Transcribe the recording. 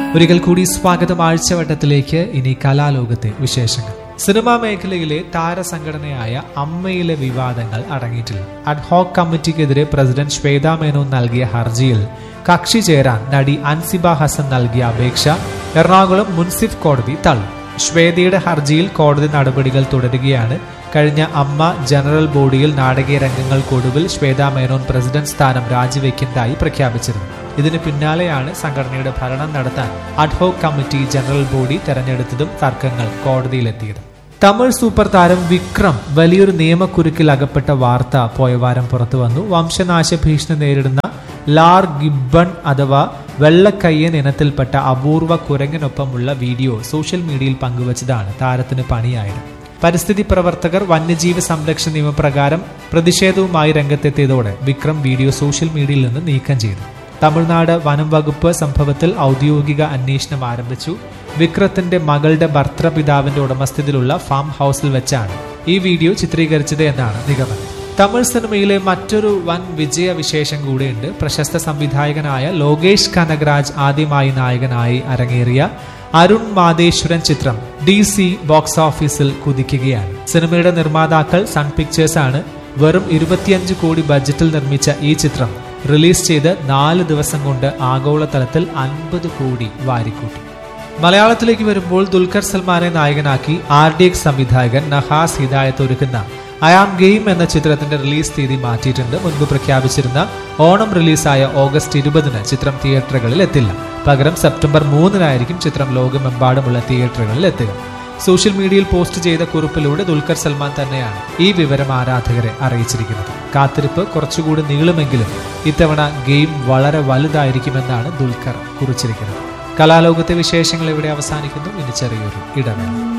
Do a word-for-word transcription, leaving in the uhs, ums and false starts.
ഒരിക്കൽ കൂടി സ്വാഗതം ആഴ്ചവട്ടത്തിലേക്ക്. ഇനി കലാലോകത്തെ വിശേഷങ്ങൾ. സിനിമാ മേഖലയിലെ താരസംഘടനയായ അമ്മയിലെ വിവാദങ്ങൾ അടങ്ങിയിട്ടില്ല. അഡ്ഹോക് കമ്മിറ്റിക്കെതിരെ പ്രസിഡന്റ് ശ്വേതാ മേനോൻ നൽകിയ ഹർജിയിൽ കക്ഷി ചേരാൻ നടി അൻസിബ ഹസൻ നൽകിയ അപേക്ഷ എറണാകുളം മുൻസിഫ് കോടതി തള്ളി. ശ്വേതയുടെ ഹർജിയിൽ കോടതി നടപടികൾ തുടരുകയാണ്. കഴിഞ്ഞ അമ്മ ജനറൽ ബോഡിയിൽ നാടകീയ രംഗങ്ങൾക്കൊടുവിൽ ശ്വേതാ മേനോൻ പ്രസിഡന്റ് സ്ഥാനം രാജിവെക്കുന്നതായി പ്രഖ്യാപിച്ചിരുന്നു. ഇതിന് പിന്നാലെയാണ് സംഘടനയുടെ ഭരണം നടത്താൻ അഡ്ഹോക് കമ്മിറ്റി ജനറൽ ബോഡി തെരഞ്ഞെടുത്തതും തർക്കങ്ങൾ കോടതിയിലെത്തിയത്. തമിഴ് സൂപ്പർ താരം വിക്രം വലിയൊരു നിയമക്കുരുക്കിൽ അകപ്പെട്ട വാർത്ത പോയവാരം പുറത്തുവന്നു. വംശനാശ ഭീഷണി നേരിടുന്ന ലാർ ഗിബ്ബൺ അഥവാ വെള്ളക്കയ്യൻ ഇനത്തിൽപ്പെട്ട അപൂർവ കുരങ്ങനൊപ്പമുള്ള വീഡിയോ സോഷ്യൽ മീഡിയയിൽ പങ്കുവച്ചതാണ് താരത്തിന് പണിയായത്. പരിസ്ഥിതി പ്രവർത്തകർ വന്യജീവി സംരക്ഷണ നിയമപ്രകാരം പ്രതിഷേധവുമായി രംഗത്തെത്തിയതോടെ വിക്രം വീഡിയോ സോഷ്യൽ മീഡിയയിൽ നിന്ന് നീക്കം ചെയ്തു. തമിഴ്നാട് വനം വകുപ്പ് സംഭവത്തിൽ ഔദ്യോഗിക അന്വേഷണം ആരംഭിച്ചു. വിക്രത്തിന്റെ മകളുടെ ഭർത്തൃപിതാവിന്റെ ഉടമസ്ഥതയിലുള്ള ഫാം ഹൌസിൽ വെച്ചാണ് ഈ വീഡിയോ ചിത്രീകരിച്ചത് എന്നാണ് നിഗമനം. തമിഴ് സിനിമയിലെ മറ്റൊരു വൻ വിജയ വിശേഷം കൂടെയുണ്ട്. പ്രശസ്ത സംവിധായകനായ ലോകേഷ് കനകരാജ് ആദ്യമായി നായകനായി അരങ്ങേറിയ അരുൺ മാതേശ്വരൻ ചിത്രം ഡി സി ബോക്സ് ഓഫീസിൽ കുതിക്കുകയാണ്. സിനിമയുടെ നിർമ്മാതാക്കൾ സൺ പിക്ചേഴ്സ് ആണ്. വെറും ഇരുപത്തിയഞ്ച് കോടി ബഡ്ജറ്റിൽ നിർമ്മിച്ച ഈ ചിത്രം റിലീസ് ചെയ്ത് നാല് ദിവസം കൊണ്ട് ആഗോളതലത്തിൽ അൻപത് കോടി വാരിക്കൂട്ടി. മലയാളത്തിലേക്ക് വരുമ്പോൾ ദുൽഖർ സൽമാനെ നായകനാക്കി ആർ ഡി എക്സ് സംവിധായകൻ നഹാസ് ഹിദായത്ത് ഒരുക്കുന്ന ഐ ആം ഗെയിം എന്ന ചിത്രത്തിന്റെ റിലീസ് തീയതി മാറ്റിയിട്ടുണ്ട്. മുൻപ് പ്രഖ്യാപിച്ചിരുന്ന ഓണം റിലീസായ ഓഗസ്റ്റ് ഇരുപതിന് ചിത്രം തിയേറ്ററുകളിൽ എത്തില്ല. പകരം സെപ്റ്റംബർ മൂന്നിനായിരിക്കും ചിത്രം ലോകമെമ്പാടുമുള്ള തിയേറ്ററുകളിൽ എത്തുക. സോഷ്യൽ മീഡിയയിൽ പോസ്റ്റ് ചെയ്ത കുറിപ്പിലൂടെ ദുൽഖർ സൽമാൻ തന്നെയാണ് ഈ വിവരം ആരാധകരെ അറിയിച്ചിരിക്കുന്നത്. കാത്തിരിപ്പ് കുറച്ചുകൂടി നീളുമെങ്കിലും ഇത്തവണ ഗെയിം വളരെ വലുതായിരിക്കുമെന്നാണ് ദുൽഖർ കുറിച്ചിരിക്കുന്നത്. കലാലോകത്തെ വിശേഷങ്ങൾ ഇവിടെ അവസാനിക്കുന്നു. ഇനി ചെറിയൊരു ഇടവേള.